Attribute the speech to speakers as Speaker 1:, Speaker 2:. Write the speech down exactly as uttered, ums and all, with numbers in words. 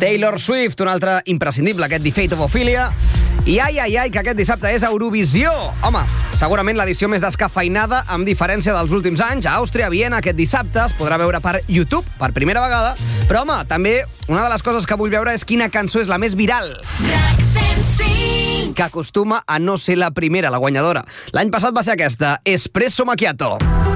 Speaker 1: Taylor Swift, un altre imprescindible, aquest The Fate of Ophelia. I ai, ai, ai, que aquest dissabte és Eurovisió. Home, segurament l'edició més descafeinada, amb diferència dels últims anys, a Àustria, a Viena, aquest dissabte es podrà veure per YouTube, per primera vegada. Però, home, també una de les coses que vull veure és quina cançó és la més viral, que acostuma a no ser la primera, la guanyadora. L'any passat va ser aquesta, Espresso Macchiato.